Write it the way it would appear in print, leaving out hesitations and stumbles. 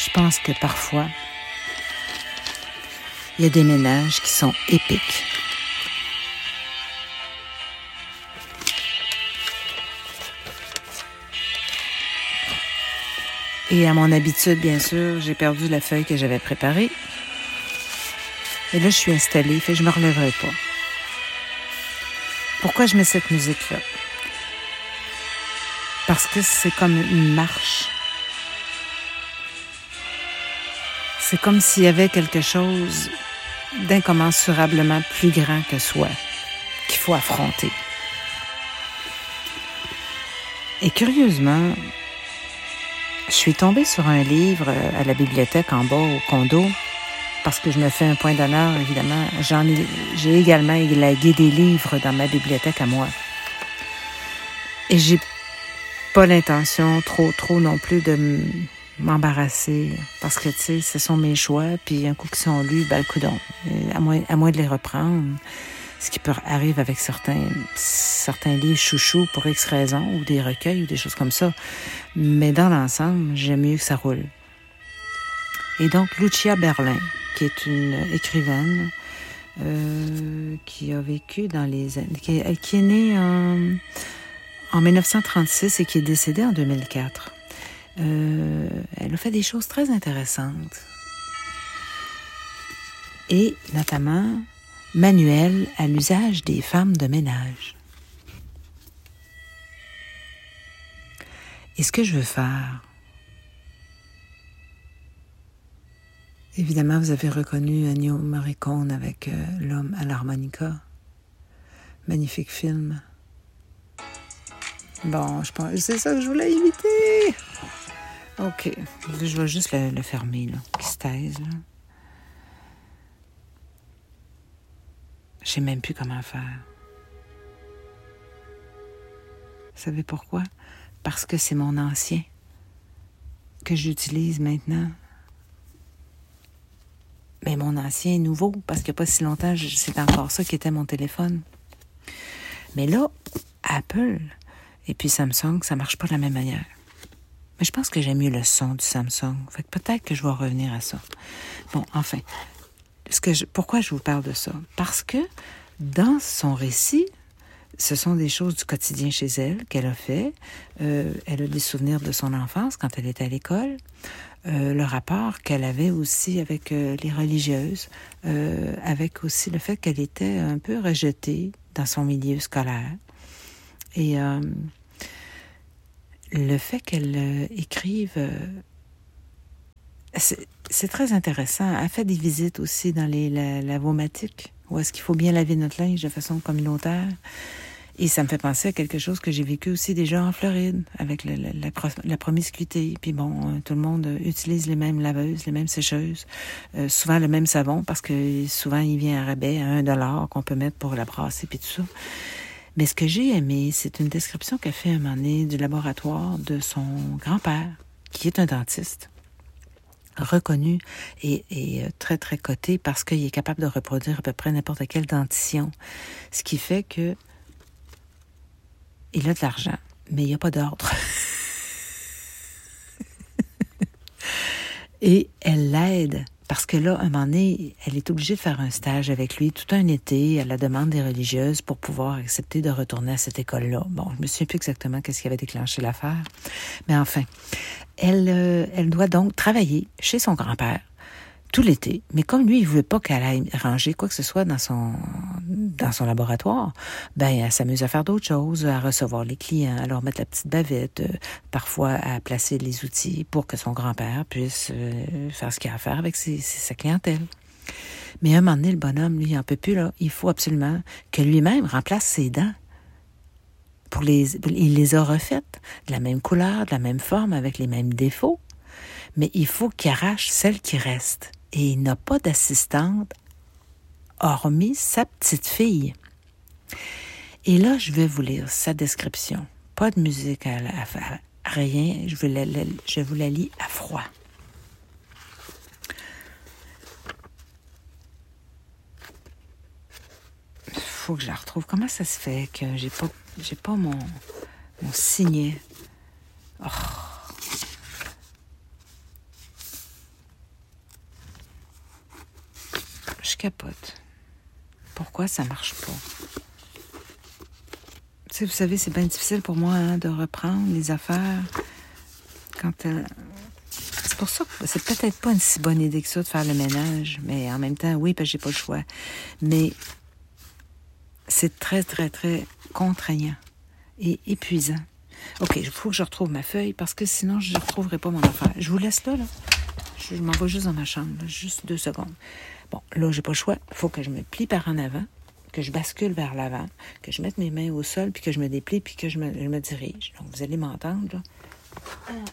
je pense que parfois, il y a des ménages qui sont épiques. Et à mon habitude, bien sûr, j'ai perdu la feuille que j'avais préparée. Et là, je suis installée, fait que je ne me relèverai pas. Pourquoi je mets cette musique-là? Parce que c'est comme une marche. C'est comme s'il y avait quelque chose d'incommensurablement plus grand que soi qu'il faut affronter. Et curieusement, je suis tombée sur un livre à la bibliothèque en bas au condo parce que je me fais un point d'honneur, évidemment. J'ai également élagué des livres dans ma bibliothèque à moi. Et j'ai pas l'intention trop non plus de m'embarrasser parce que, tu sais, ce sont mes choix, puis un coup qu'ils sont lus, ben, le coudonc. À moins de les reprendre, ce qui peut arriver avec certains livres chouchous pour X raisons, ou des recueils, ou des choses comme ça. Mais dans l'ensemble, j'aime mieux que ça roule. Et donc, Lucia Berlin, qui est une écrivaine qui a vécu dans les années... qui est née en 1936 et qui est décédée en 2004. Elle a fait des choses très intéressantes. Et notamment, manuel à l'usage des femmes de ménage. Et ce que je veux faire, évidemment, vous avez reconnu Ennio Morricone avec L'homme à l'harmonica. Magnifique film. Bon, je pense, c'est ça que je voulais éviter. OK. Je vais juste le fermer, là, qui se taise, là. Je sais même plus comment faire. Vous savez pourquoi? Parce que c'est mon ancien que j'utilise maintenant. Mais mon ancien est nouveau, parce qu'il n'y a pas si longtemps, c'est encore ça qui était mon téléphone. Mais là, Apple et puis Samsung, ça marche pas de la même manière. Mais je pense que j'aime mieux le son du Samsung. Fait que peut-être que je vais revenir à ça. Bon, enfin, pourquoi je vous parle de ça? Parce que dans son récit, ce sont des choses du quotidien chez elle qu'elle a fait. Elle a des souvenirs de son enfance quand elle était à l'école. Le rapport qu'elle avait aussi avec les religieuses, avec aussi le fait qu'elle était un peu rejetée dans son milieu scolaire. Et le fait qu'elle écrive... c'est très intéressant. Elle fait des visites aussi dans les lavomatiques, où est-ce qu'il faut bien laver notre linge de façon communautaire. Et ça me fait penser à quelque chose que j'ai vécu aussi déjà en Floride, avec la promiscuité. Puis bon, tout le monde utilise les mêmes laveuses, les mêmes sécheuses, souvent le même savon, parce que souvent il vient à rabais à $1 qu'on peut mettre pour la brasser, puis tout ça. Mais ce que j'ai aimé, c'est une description qu'elle fait un moment donné du laboratoire de son grand-père, qui est un dentiste, reconnu et très, très coté parce qu'il est capable de reproduire à peu près n'importe quelle dentition. Ce qui fait que il a de l'argent, mais il n'y a pas d'ordre. Et elle l'aide, parce que là, un moment donné, elle est obligée de faire un stage avec lui tout un été à la demande des religieuses pour pouvoir accepter de retourner à cette école-là. Bon, je me souviens plus exactement qu'est-ce qui avait déclenché l'affaire, mais enfin, elle doit donc travailler chez son grand-père tout l'été. Mais comme lui, il voulait pas qu'elle aille ranger quoi que ce soit dans son laboratoire, ben elle s'amuse à faire d'autres choses, à recevoir les clients, à leur mettre la petite bavette, parfois à placer les outils pour que son grand-père puisse faire ce qu'il a à faire avec sa clientèle. Mais à un moment donné, le bonhomme, lui, il en peut plus, là. Il faut absolument que lui-même remplace ses dents. Il les a refaites de la même couleur, de la même forme, avec les mêmes défauts. Mais il faut qu'il arrache celle qui reste. Et il n'a pas d'assistante, hormis sa petite fille. Et là, je vais vous lire sa description. Pas de musique à rien. Je vous la lis à froid. Il faut que je la retrouve. Comment ça se fait que j'ai pas mon signet? Oh. capote. Pourquoi ça marche pas? Tu sais, vous savez, c'est bien difficile pour moi de reprendre les affaires quand... C'est pour ça que c'est peut-être pas une si bonne idée que ça de faire le ménage, mais en même temps, oui, parce que j'ai pas le choix. Mais c'est très, très, très contraignant et épuisant. OK, il faut que je retrouve ma feuille parce que sinon, je ne retrouverai pas mon affaire. Je vous laisse là. Je m'en vais juste dans ma chambre, là, juste 2 secondes. Bon, là, j'ai pas le choix. Il faut que je me plie par en avant, que je bascule vers l'avant, que je mette mes mains au sol, puis que je me déplie, puis que je me dirige. Donc, vous allez m'entendre, là.